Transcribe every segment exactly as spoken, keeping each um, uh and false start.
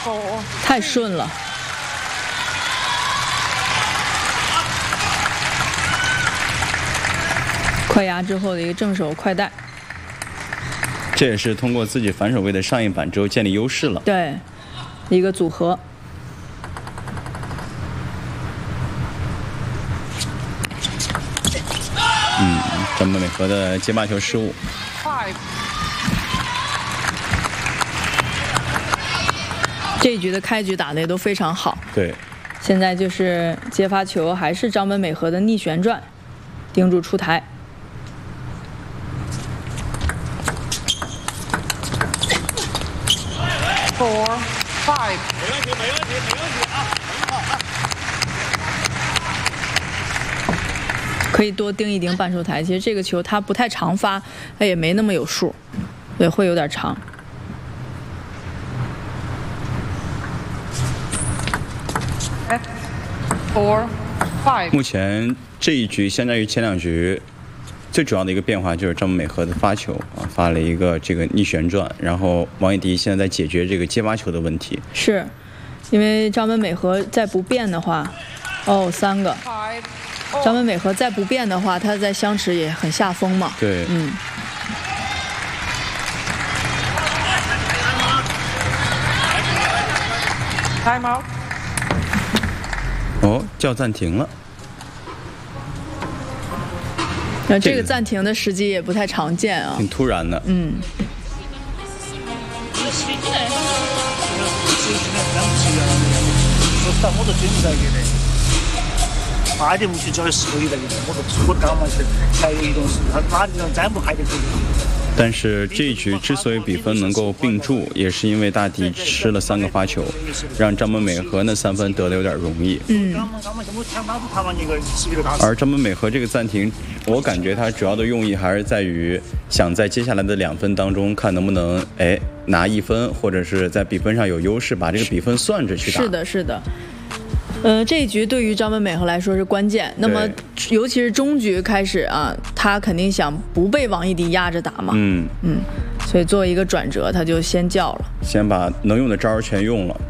太顺了。快压之后的一个正手快带， 这也是通过自己反手位的上一板之后建立优势了。 对，一个组合。 嗯，张本美和的接发球失误。 这一局的开局打得也都非常好。 对， 现在就是接发球还是张本美和的逆旋转，盯住出台。 Four, five。没问题，没问题，没问题啊！很好啊。 可以多盯一盯半出台。其实这个球它不太常发，它也没那么有数，对，会有点长。 Four, five。 目前这一局相较于前两局，最主要的一个变化就是张本美和的发球啊，发了一个这个逆旋转，然后王艺迪现在在解决这个接发球的问题。 是，因为张本美和再不变的话，哦，三个。张本美和再不变的话，他在相持也很下风嘛。 对， 嗯。 Time out。 哦，叫暂停了。 那这个暂停的时机也不太常见啊， 挺突然的。 嗯。 但是这一局之所以比分能够并注，也是因为大迪吃了三个发球，让张本美和那三分得的有点容易。 嗯。 而张本美和这个暂停，我感觉它主要的用意还是在于想在接下来的两分当中看能不能哎拿一分，或者是在比分上有优势，把这个比分算着去打。 是的，是的。呃，这一局对于张本美和来说是关键。那么，尤其是中局开始啊，他肯定想不被王艺迪压着打嘛。 嗯嗯，所以作为一个转折，他就先叫了， 先把能用的招全用了。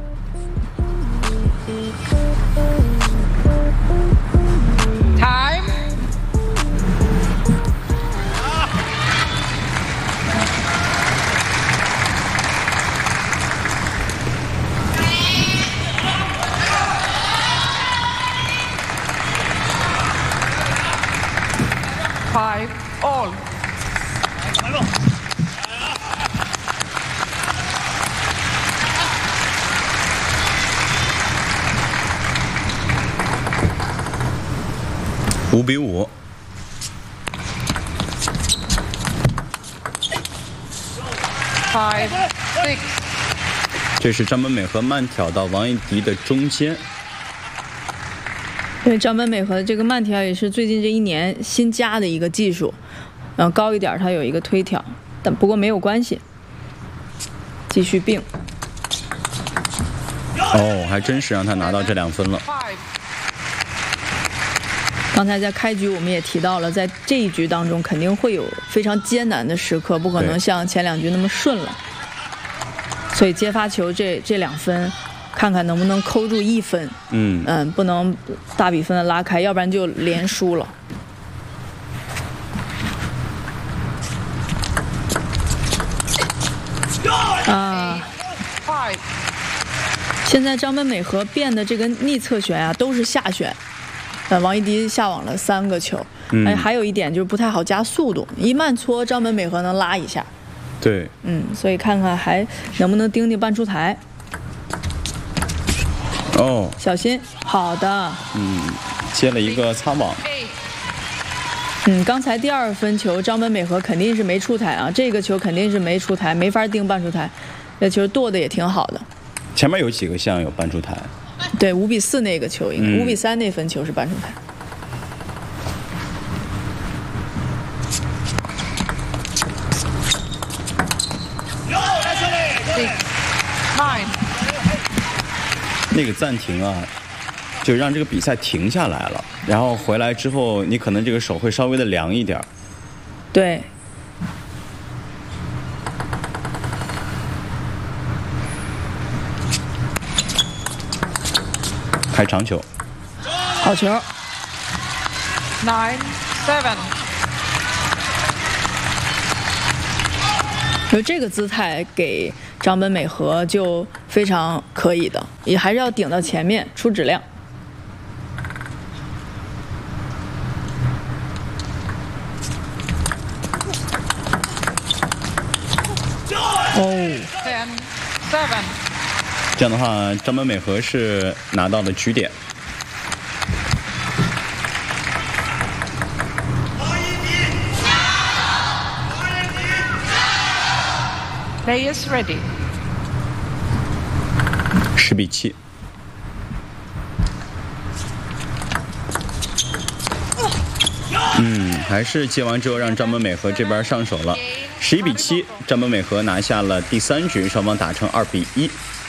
Time。Five all。 五比五。 Five six。 这是张本美和慢挑到王艺迪的中间。 因为张本美和的这个慢挑也是最近这一年新加的一个技术，然后高一点它有一个推挑，但不过没有关系，继续并。 哦，还真是让他拿到这两分了。 刚才在开局我们也提到了，在这一局当中肯定会有非常艰难的时刻，不可能像前两局那么顺了。所以接发球这这两分，看看能不能扣住一分。 嗯嗯，不能大比分的拉开，要不然就连输了。啊，现在张本美和变的这个逆侧旋啊，都是下旋。呃，王艺迪下网了三个球， 嗯、 哎，还有一点就是不太好加速度，一慢搓张本美和能拉一下。 对， 嗯，所以看看还能不能盯盯半出台。 哦， 小心，好的。 嗯，接了一个擦网。 嗯，刚才第二分球张本美和肯定是没出台啊，这个球肯定是没出台，没法盯半出台。这球剁的也挺好的。 前面有几个像有半出台。 对，五比四那个球应该， 嗯、 五比三那分球是半出台。 那个暂停啊，就让这个比赛停下来了，然后回来之后，你可能这个手会稍微的凉一点。 对。 开长球， 好球。 Nine seven。 就这个姿态给张本美和就非常可以的，也还是要顶到前面出质量。哦 Ten seven。 这样的话，张本美和是拿到了局点。 Play is ready。 十比七。嗯，还是接完之后让张本美和这边上手了。十一比七，张本美和拿下了第三局，双方打成二比一。